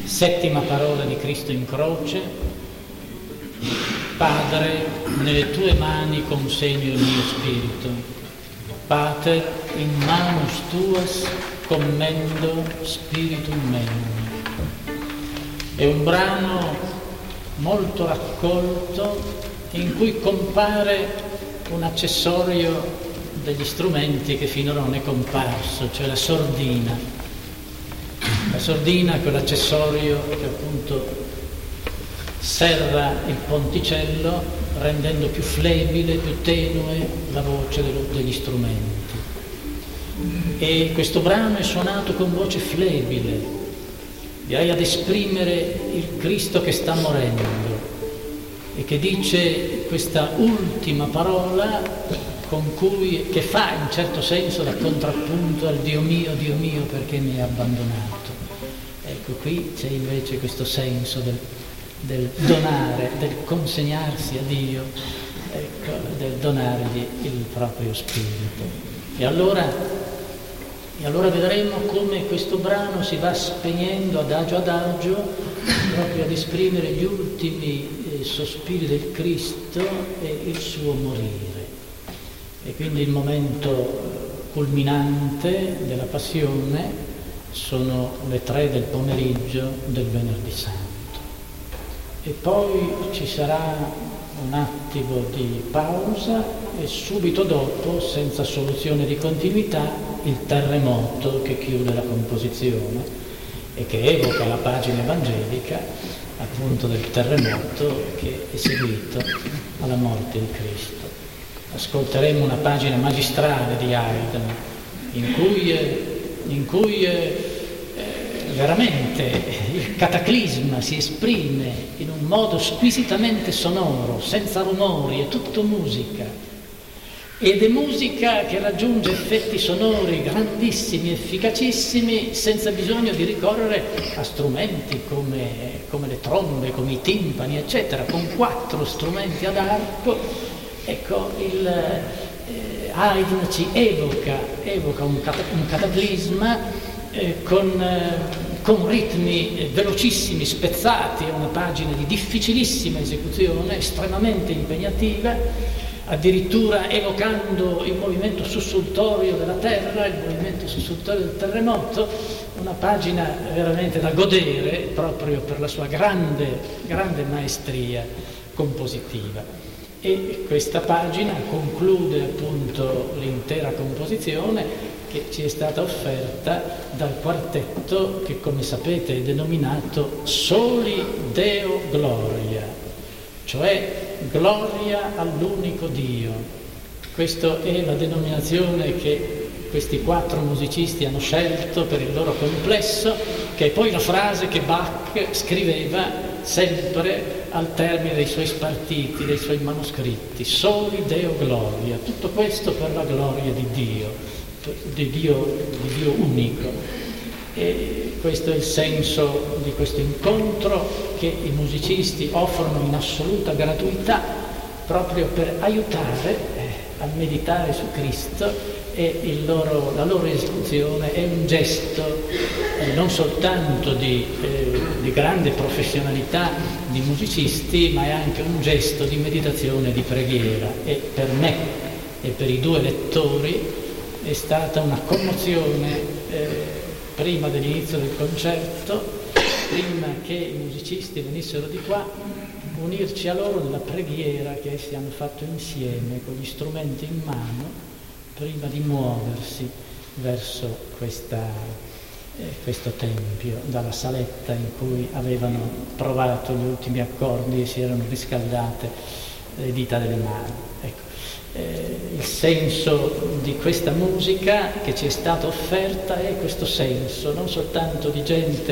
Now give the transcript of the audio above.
Settima parola di Cristo in croce: Padre, nelle tue mani consegno il mio spirito. Pater, in manus tuas commendo spiritum meum. È un brano molto raccolto in cui compare un accessorio degli strumenti che finora non è comparso, cioè la sordina. La sordina è quell'accessorio che appunto serra il ponticello rendendo più flebile, più tenue la voce degli strumenti. E questo brano è suonato con voce flebile, direi ad esprimere il Cristo che sta morendo e che dice questa ultima parola che fa in certo senso da contrappunto al Dio mio, perché mi hai abbandonato. Ecco, qui c'è invece questo senso del donare, del consegnarsi a Dio, ecco, del donargli il proprio spirito. E allora vedremo come questo brano si va spegnendo adagio proprio ad esprimere gli ultimi sospiri del Cristo e il suo morire. E quindi il momento culminante della passione sono le 3 del pomeriggio del Venerdì Santo. E poi ci sarà un attimo di pausa e subito dopo, senza soluzione di continuità, il terremoto che chiude la composizione e che evoca la pagina evangelica appunto del terremoto che è seguito alla morte di Cristo. Ascolteremo una pagina magistrale di Haydn in cui veramente il cataclisma si esprime in un modo squisitamente sonoro, senza rumori, è tutto musica. Ed è musica che raggiunge effetti sonori grandissimi, efficacissimi, senza bisogno di ricorrere a strumenti come le trombe, come i timpani, eccetera, con 4 strumenti ad arco. Ecco, Haydn ci evoca un cataclisma con ritmi velocissimi, spezzati, è una pagina di difficilissima esecuzione, estremamente impegnativa, addirittura evocando il movimento sussultorio della terra, il movimento sussultorio del terremoto, una pagina veramente da godere proprio per la sua grande maestria compositiva. E questa pagina conclude appunto l'intera composizione che ci è stata offerta dal quartetto che, come sapete, è denominato Soli Deo Gloria, cioè gloria all'unico Dio. Questa è la denominazione che questi 4 musicisti hanno scelto per il loro complesso, che è poi la frase che Bach scriveva sempre al termine dei suoi spartiti, dei suoi manoscritti: Soli Deo Gloria. Tutto questo per la gloria di Dio unico. E questo è il senso di questo incontro che i musicisti offrono in assoluta gratuità proprio per aiutare a meditare su Cristo, e la loro esecuzione è un gesto non soltanto di grande professionalità di musicisti, ma è anche un gesto di meditazione e di preghiera. E per me e per i 2 lettori è stata una commozione prima dell'inizio del concerto, prima che i musicisti venissero di qua, unirci a loro nella preghiera che essi hanno fatto insieme con gli strumenti in mano prima di muoversi verso questo tempio, dalla saletta in cui avevano provato gli ultimi accordi e si erano riscaldate le dita delle mani. Ecco, il senso di questa musica che ci è stata offerta è questo senso, non soltanto di gente